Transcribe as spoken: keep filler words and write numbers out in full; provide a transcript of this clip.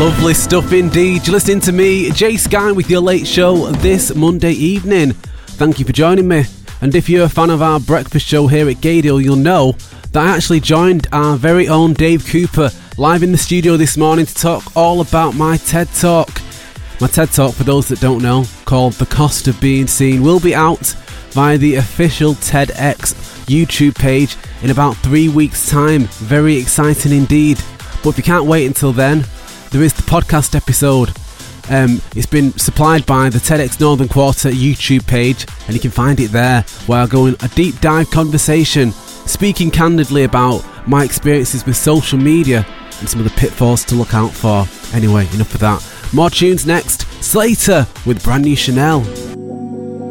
Lovely stuff indeed. You're listening to me, Jay Sky, with your late show this Monday evening. Thank you for joining me. And if you're a fan of our breakfast show here at Gaydial, you'll know that I actually joined our very own Dave Cooper live in the studio this morning to talk all about my TED Talk. My TED Talk, for those that don't know, called The Cost of Being Seen, will be out via the official TEDx YouTube page in about three weeks' time. Very exciting indeed. But if you can't wait until then, there is the podcast episode. Um, it's been supplied by the TEDx Northern Quarter YouTube page, and you can find it there, where I go in a deep dive conversation, speaking candidly about my experiences with social media and some of the pitfalls to look out for. Anyway, enough of that. More tunes next. Slater with Brand New Chanel.